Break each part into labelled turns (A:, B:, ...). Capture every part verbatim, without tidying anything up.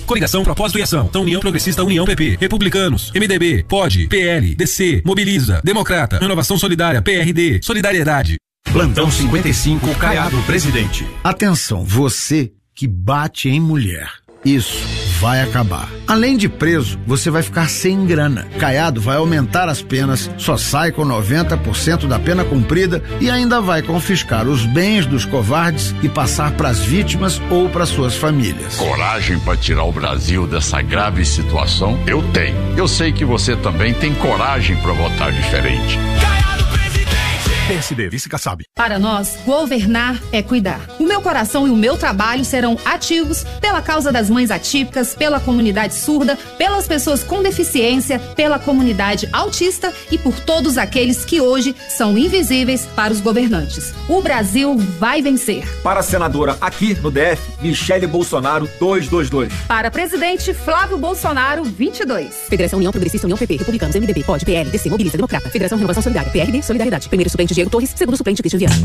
A: Coligação Propósito e Ação. Então, União Progressista, União P P. Republicanos, M D B, P O D, P L, D C, Mobiliza, Democrata, Renovação Solidária, P R D, Solidariedade.
B: Plantão cinquenta e cinco, Caiado Presidente. Atenção, você que bate em mulher. Isso vai acabar. Além de preso, você vai ficar sem grana. Caiado vai aumentar as penas, só sai com noventa por cento da pena cumprida e ainda vai confiscar os bens dos covardes e passar para as vítimas ou para suas famílias.
C: Coragem para tirar o Brasil dessa grave situação? Eu tenho. Eu sei que você também tem coragem para votar diferente.
B: P S D, vice-Kassab.
D: Para nós, governar é cuidar. O meu coração e o meu trabalho serão ativos pela causa das mães atípicas, pela comunidade surda, pelas pessoas com deficiência, pela comunidade autista e por todos aqueles que hoje são invisíveis para os governantes. O Brasil vai vencer.
E: Para a senadora aqui no D F, Michele Bolsonaro duzentos e vinte e dois.
D: Para presidente Flávio Bolsonaro vinte e dois.
F: Federação União Progressista, União P P, Republicanos, M D B, P O D, P L, D C, Mobiliza, Democrata, Federação Renovação Solidária, P R D, Solidariedade. Primeiro suplente Diego Torres, segundo suplente Cristian Viana.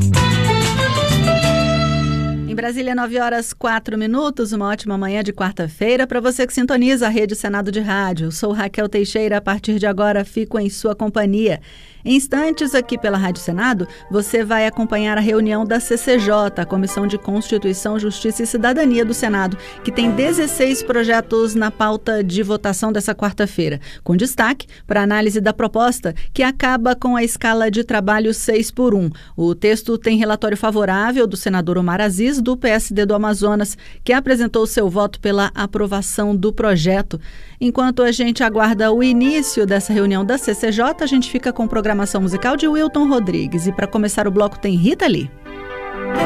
G: Em Brasília, nove horas quatro minutos, uma ótima manhã de quarta-feira para você que sintoniza a Rede Senado de Rádio. Eu sou Raquel Teixeira, a partir de agora fico em sua companhia. Em instantes, aqui pela Rádio Senado, você vai acompanhar a reunião da C C J, a Comissão de Constituição, Justiça e Cidadania do Senado, que tem dezesseis projetos na pauta de votação dessa quarta-feira, com destaque para a análise da proposta que acaba com a escala de trabalho seis por um. O texto tem relatório favorável do senador Omar Aziz, do P S D do Amazonas, que apresentou seu voto pela aprovação do projeto. Enquanto a gente aguarda o início dessa reunião da C C J, a gente fica com programação musical de Wilton Rodrigues. E para começar o bloco tem Rita Lee.